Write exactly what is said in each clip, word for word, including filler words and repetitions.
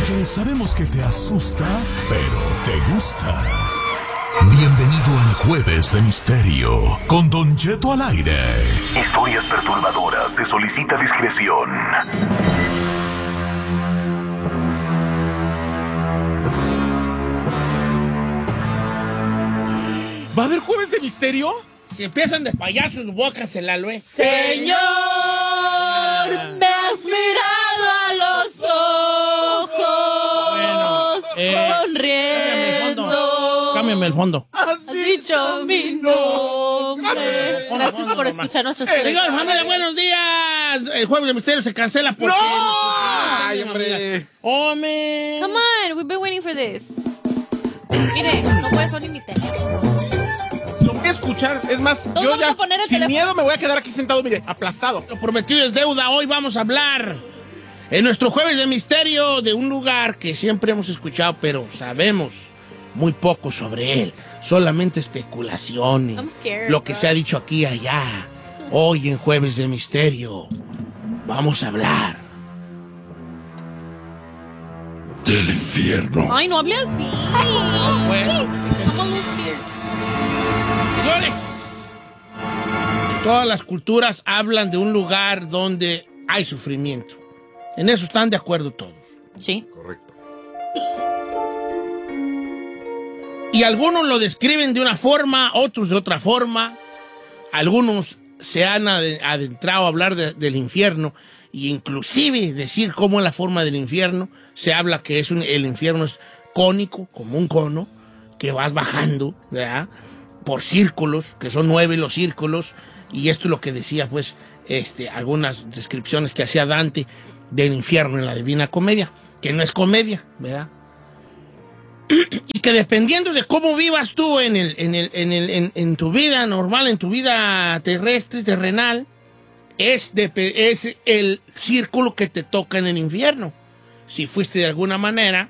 Porque sabemos que te asusta, pero te gusta. Bienvenido al Jueves de Misterio, con Don Cheto al aire. Historias perturbadoras, se solicita discreción. ¿Va a haber Jueves de Misterio? Si empiezan de payasos, voy a cancelarlo, ¿eh? Señor, me has mirado a los ojos. Bueno, eh, sonriendo. Cámbiame el fondo. Has dicho mi nombre. Gracias por escuchar nuestros Señor, programas. mándale buenos días. El Jueves de Misterio se cancela porque... ¡No! ¡Ay, hombre! ¡Hombre! Come on, we've been waiting for this. Mire, no puedes poner mi teléfono. Lo voy a escuchar. Es más, Todos yo vamos ya, a poner el sin teléfono. miedo, me voy a quedar aquí sentado, mire, aplastado. Lo prometido es deuda. Hoy vamos a hablar en nuestro Jueves de Misterio de un lugar que siempre hemos escuchado, pero sabemos muy poco sobre él. Solamente especulaciones. I'm scared, Lo que bro. se ha dicho aquí y allá. Hoy en Jueves de Misterio vamos a hablar del infierno. Ay, no hable así. Bueno, I'm a little scared. señores, todas las culturas hablan de un lugar donde hay sufrimiento. En eso están de acuerdo todos. Sí. Correcto. Y algunos lo describen de una forma, otros de otra forma. Algunos se han ade- adentrado a hablar de- del infierno e inclusive decir cómo es la forma del infierno. Se habla que es un- el infierno es cónico, como un cono, que vas bajando, ¿verdad? Por círculos, que son nueve los círculos. Y esto es lo que decía, pues, este, algunas descripciones que hacía Dante del infierno en la Divina Comedia, que no es comedia, ¿verdad? Y que dependiendo de cómo vivas tú en, el, en, el, en, el, en, en tu vida normal, en tu vida terrestre, terrenal, es, de, es el círculo que te toca en el infierno. Si fuiste de alguna manera,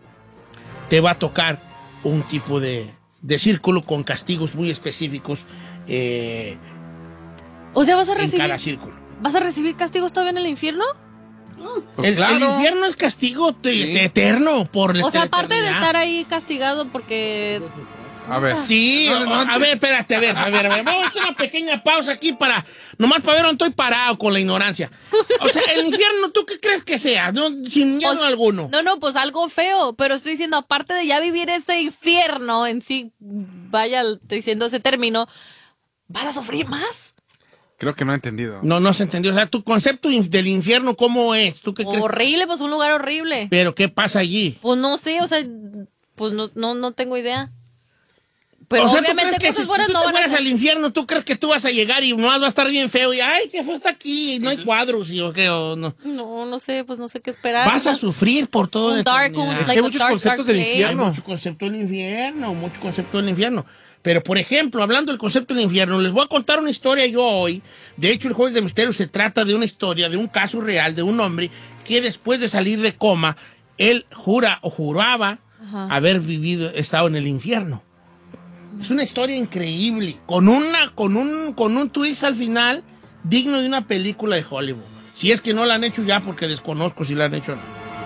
te va a tocar un tipo de, de círculo con castigos muy específicos eh, O sea, ¿vas a en recibir, cada círculo. ¿vas a recibir castigos todavía en el infierno? Pues el, claro. el infierno es castigo te- Sí. eterno por O sea, aparte de eternidad. estar ahí castigado porque... A ver. Sí, No, no, a, no, a ver, espérate, a ver, a ver, a ver. Vamos a hacer una pequeña pausa aquí para, nomás para ver dónde estoy parado con la ignorancia. O sea, el infierno, ¿tú qué crees que sea? No, sin miedo Pues, alguno. No, no, pues algo feo, pero estoy diciendo, aparte de ya vivir ese infierno en sí, vaya diciendo ese término, ¿vas a sufrir más? Creo que no he entendido. No, no se entendió. O sea, tu concepto inf- del infierno, ¿cómo es? ¿Tú qué crees? Horrible, pues un lugar horrible. Pero, ¿qué pasa allí? Pues no sé, o sea, pues no, no, no tengo idea. Pero o sea, ¿tú obviamente crees que cosas si, buenas si tú no te van a fueras ser. al infierno, ¿tú crees que tú vas a llegar y nomás va a estar bien feo? Y, ay, ¿qué fue hasta aquí? Y no hay cuadros, y o qué, o no. No, no sé, pues no sé qué esperar. Vas a Pues, sufrir por todo un la dark, eternidad. un, Es que like hay a muchos dark, conceptos dark del place. Hay infierno. mucho concepto del infierno, mucho concepto del infierno. Pero, por ejemplo, hablando del concepto del infierno, les voy a contar una historia yo hoy. De hecho, el Jueves de Misterio se trata de una historia, de un caso real, de un hombre que después de salir de coma, él jura o juraba Ajá. haber vivido, estado en el infierno. Es una historia increíble, con una, con un, con un twist al final digno de una película de Hollywood. Si es que no la han hecho ya, porque desconozco si la han hecho o no.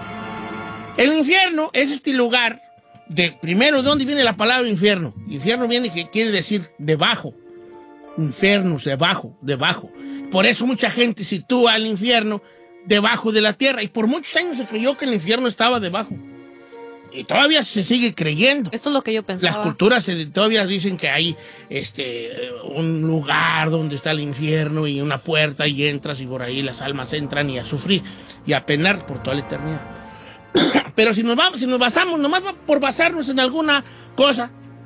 El infierno es este lugar de, primero, ¿de dónde viene la palabra infierno? Infierno viene que quiere decir debajo. Infernos, debajo, debajo. Por eso mucha gente sitúa al infierno debajo de la tierra. Y por muchos años se creyó que el infierno estaba debajo. Y todavía se sigue creyendo. Esto es lo que yo pensaba. Las culturas se- todavía dicen que hay este, un lugar donde está el infierno y una puerta y entras y por ahí las almas entran y a sufrir y a penar por toda la eternidad. Pero si nos, vamos, si nos basamos, nomás va por basarnos en alguna cosa,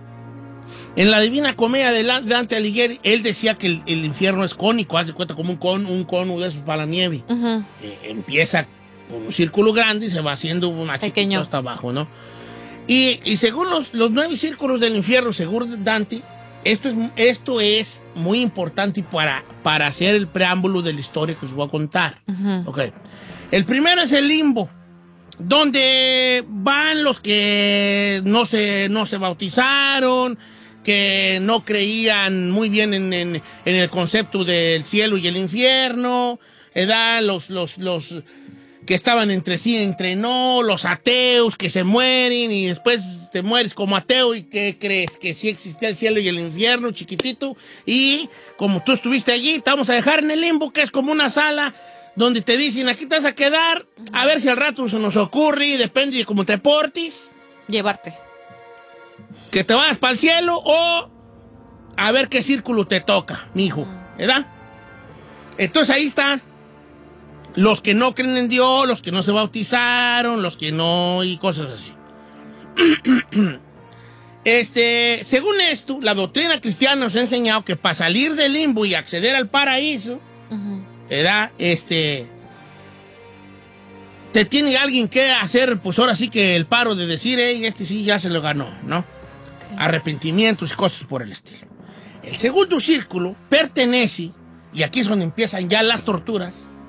en la Divina Comedia de la- de Dante Alighieri, él decía que el, el infierno es cónico, haz de cuenta como un cono, un cono de esos para la nieve. Ujú. Que empieza con un círculo grande y se va haciendo una Pequeño. chiquita hasta abajo, ¿no? Y, y según los, los nueve círculos del infierno, según Dante, esto es, esto es muy importante para, para hacer el preámbulo de la historia que os voy a contar. Ujú. Ok. El primero es el limbo, donde van los que no se, no se bautizaron, que no creían muy bien en, en- en el concepto del cielo y el infierno, ¿verdad? Los, los, los, que estaban entre sí, entre no, los ateos que se mueren y después te mueres como ateo y que crees que sí existía el cielo y el infierno, chiquitito, y como tú estuviste allí, te vamos a dejar en el limbo, que es como una sala donde te dicen, aquí te vas a quedar, a ver si al rato se nos ocurre, y depende de cómo te portes, Llevarte. que te vayas para el cielo o a ver qué círculo te toca, mijo, ¿verdad? Entonces ahí está. Los que no creen en Dios, los que no se bautizaron, los que no... y cosas así. Este, según esto, la doctrina cristiana nos ha enseñado que para salir del limbo y acceder al paraíso, Uh-huh. ¿verdad? Este... Te tiene alguien que hacer, pues ahora sí que el paro de decir, hey, este sí ya se lo ganó, ¿no? Okay. Arrepentimientos y cosas por el estilo. El segundo círculo pertenece, y aquí es donde empiezan ya las torturas,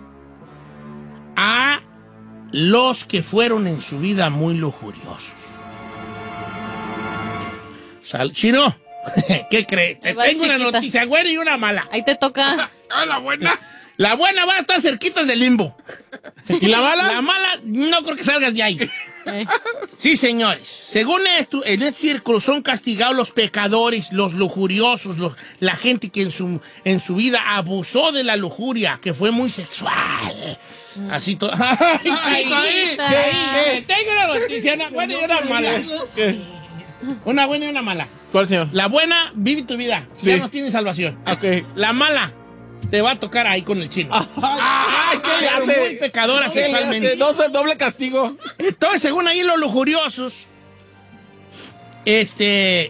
a los que fueron en su vida muy lujuriosos. Sal Chino, ¿qué crees? Te tengo una noticia buena y una mala. Ahí te toca. Ah, la buena. La buena va a estar cerquitas del limbo. ¿Y la mala? La mala, no creo que salgas de ahí. Eh. Sí, señores. Según esto, en el círculo son castigados los pecadores, los lujuriosos, los, la gente que en su, en su vida abusó de la lujuria, que fue muy sexual. Mm. Así todo. ¡Ay, sí, ¿Qué? ¿Qué? Tengo una noticia, una buena y una mala. ¿Qué? Una buena y una mala. ¿Cuál, señor? La buena, vive tu vida. Sí. Ya no tienes salvación. Ok. La mala, te va a tocar ahí con el chino. ¡Ay, qué le hace! Muy pecadora ¿Qué le sexualmente. hace? No ser doble castigo. Entonces, según ahí los lujuriosos, este,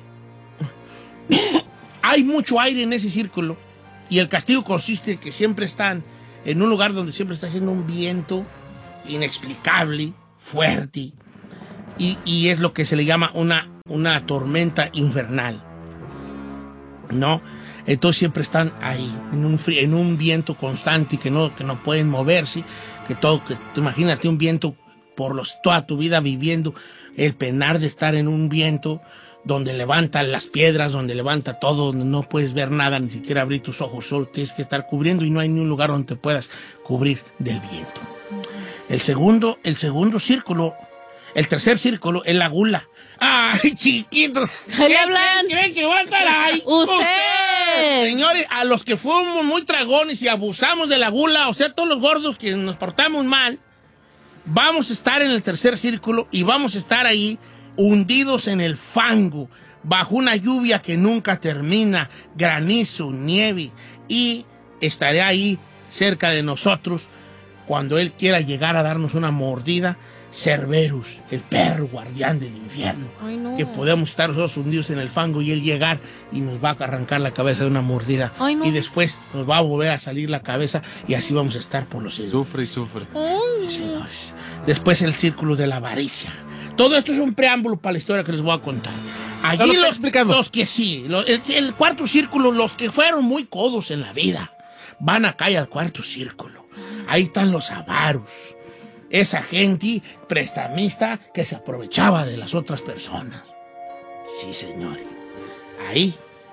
hay mucho aire en ese círculo y el castigo consiste en que siempre están en un lugar donde siempre está haciendo un viento inexplicable, fuerte, y, y es lo que se le llama una, una tormenta infernal, ¿no? Entonces siempre están ahí, en un, frío, en un viento constante que no, que no pueden moverse, que todo, que imagínate un viento por los, toda tu vida viviendo el penar de estar en un viento donde levanta las piedras, donde levanta todo, donde no puedes ver nada, ni siquiera abrir tus ojos, solo tienes que estar cubriendo y no hay ni un lugar donde te puedas cubrir del viento. El segundo, el segundo círculo, el tercer círculo es la gula. ¡Ay, chiquitos! ¿Qué le hablan? ¿Creen que va a estar ahí? ¡Usted! Señores, a los que fuimos muy tragones y abusamos de la gula, o sea, todos los gordos que nos portamos mal, vamos a estar en el tercer círculo y vamos a estar ahí hundidos en el fango, bajo una lluvia que nunca termina, granizo, nieve, y estaré ahí cerca de nosotros cuando Él quiera llegar a darnos una mordida. Cerberus, el perro guardián del infierno. Ay, no. Que podemos estar nosotros hundidos en el fango y él llegar y nos va a arrancar la cabeza de una mordida. Ay, no. Y después nos va a volver a salir la cabeza y así vamos a estar por los siglos. Sufre y sufre. Sí, señores. Después el círculo de la avaricia. Todo esto es un preámbulo para la historia que les voy a contar. Allí lo los, los que sí, los, el, el cuarto círculo, los que fueron muy codos en la vida, van acá y al cuarto círculo. Ahí están los avaros. Esa gente prestamista que se aprovechaba de las otras personas. Sí, señores. Ahí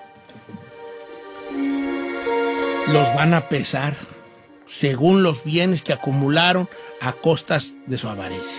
los van a pesar según los bienes que acumularon a costas de su avaricia.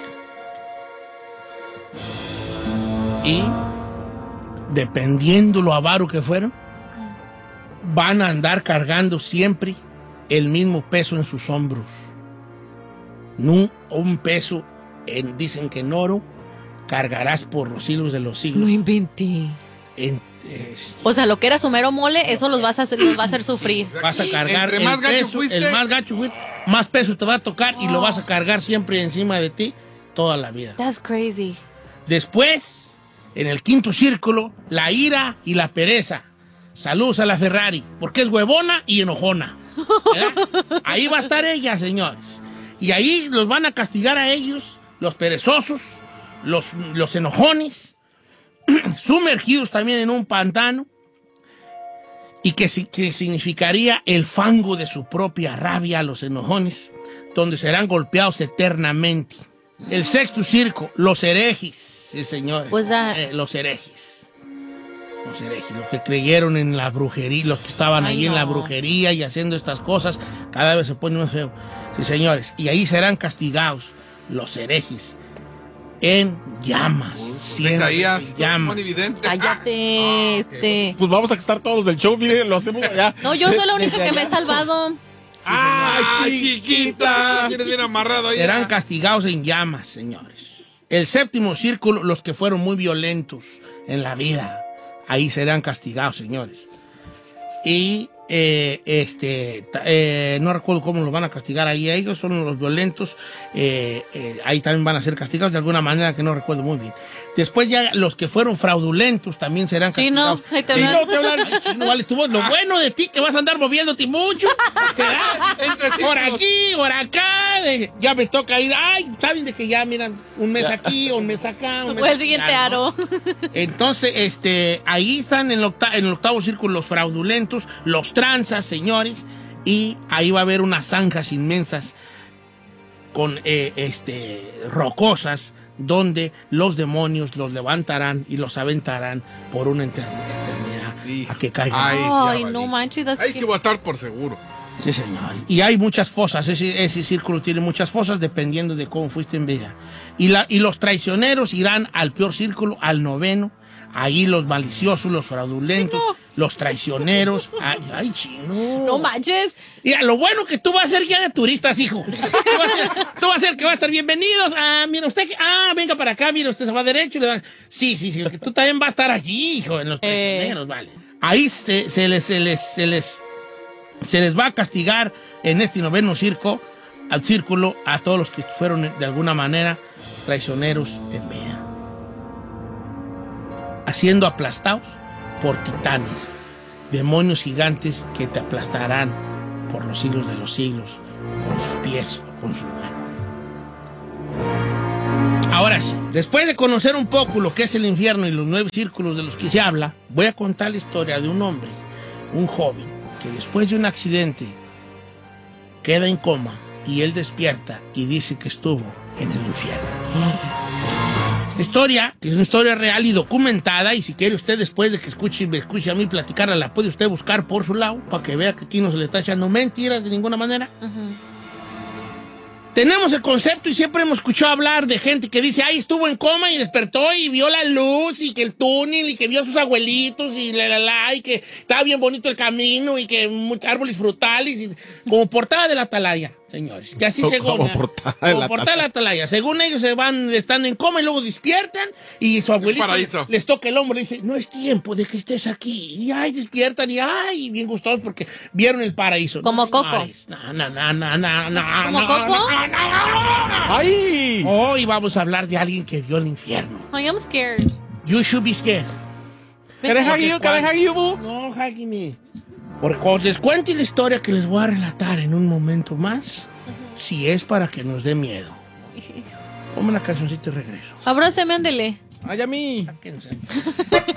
Y dependiendo lo avaro que fueron, van a andar cargando siempre el mismo peso en sus hombros. No, un peso, en, dicen que en oro, cargarás por los siglos de los siglos. No inventé. En, eh, O sea, lo que era su mero mole, eso los vas a hacer, los va a hacer sufrir. vas a cargar Entre el más gacho peso, fuiste. el más gacho, güey, más peso te va a tocar y lo vas a cargar siempre encima de ti toda la vida. That's crazy. Después, en el quinto círculo, la ira y la pereza. Saludos a la Ferrari, porque es huevona y enojona. ¿Verdad? Ahí va a estar ella, señores. Y ahí los van a castigar a ellos, los perezosos, los, los enojones, sumergidos también en un pantano, y que, que significaría el fango de su propia rabia a los enojones, donde serán golpeados eternamente. El sexto circo, los herejes, sí, señores, Pues, ah, eh, los herejes. Los herejes, los que creyeron en la brujería, los que estaban Ay, ahí en no. la brujería y haciendo estas cosas, cada vez se pone más feo. Sí, señores, y ahí serán castigados los herejes en llamas. siempre Isaías, en llamas. monividente. Cállate, este. Pues vamos a estar todos del show, miren, lo hacemos allá. No, yo soy la única que me he salvado. ¡Ay, chiquita! Tienes bien amarrado ahí. Serán castigados en llamas, señores. El séptimo círculo, los que fueron muy violentos en la vida, ahí serán castigados, señores. Y eh, este, ta- eh, no recuerdo cómo los van a castigar ahí. Ellos son los violentos. eh, eh, ahí también van a ser castigados de alguna manera que no recuerdo muy bien. Después ya los que fueron fraudulentos también serán Sí, no, castigados. ahí te Sí, hablan. no, te hablan. Ay, chino, vale, tú, lo bueno de ti que vas a andar moviéndote mucho. Entre Por círculos. aquí, por acá. de- ya me toca ir. Ay, saben de que ya, miran, un mes aquí, un mes acá. Un mes Fue el acá, siguiente ¿no? aro. Entonces, este, ahí están en el, octa- en el octavo círculo los fraudulentos, los tranzas, señores, y ahí va a haber unas zanjas inmensas con eh, este, rocosas donde los demonios los levantarán y los aventarán por una eter- eternidad Hijo. a que caigan. Ay, ya Ay, valí. no manches. that's Ahí que- sí voy a estar por seguro. Sí, señor. Y hay muchas fosas. Ese, ese círculo tiene muchas fosas dependiendo de cómo fuiste en vida. Y, la, y los traicioneros irán al peor círculo, al noveno. Ahí los maliciosos, los fraudulentos, los traicioneros. Ay, ay, chino. No manches. Mira, lo bueno que tú vas a ser guía de turistas, hijo. Tú vas a ser, tú vas a ser que va a estar bienvenidos. Ah, mira usted, que- ah, venga para acá, mira usted se va derecho. Y le va- sí, sí, sí, que tú también vas a estar allí, hijo, en los Eh. traicioneros, vale. Ahí se, se les, se les, se les, se les va a castigar en este noveno circo, al círculo, a todos los que fueron de alguna manera traicioneros en vida. Haciendo aplastados por titanes, demonios gigantes que te aplastarán por los siglos de los siglos, con sus pies o con sus manos. Ahora sí, después de conocer un poco lo que es el infierno y los nueve círculos de los que se habla, voy a contar la historia de un hombre, un joven, que después de un accidente queda en coma y él despierta y dice que estuvo en el infierno. Esta historia, que es una historia real y documentada, y si quiere usted después de que escuche, me escuche a mí platicarla, la puede usted buscar por su lado, para que vea que aquí no se le está echando mentiras de ninguna manera. Tenemos el concepto y siempre hemos escuchado hablar de gente que dice, ay, estuvo en coma y despertó y vio la luz y que el túnel y que vio a sus abuelitos y la, la, la, y que estaba bien bonito el camino y que muchos árboles frutales, y, como portada de la atalaya, señores. Que así Como según... portada de como la portada de la atalaya. Según ellos se van, están en coma y luego despiertan y su abuelito paraíso. les toca el hombro y dice, no es tiempo de que estés aquí. Y ay, despiertan y ay, bien gustosos porque vieron el paraíso. Como No, Coco. señores. No, no, no, no, no, no, ¿Como no, Coco? no, no, no, no, no. ¡Ay! Hoy vamos a hablar de alguien que vio el infierno. Ay, I'm scared. You should be scared. ¿Querés haguillo? ¿Querés haguillo, bu? No, Hakimi. Porque cuando les cuente la historia que les voy a relatar en un momento más, si es para que nos dé miedo. Ponme una cancioncita y regreso. Abráceme, ándele. ¡Ay, a mí! Sáquense.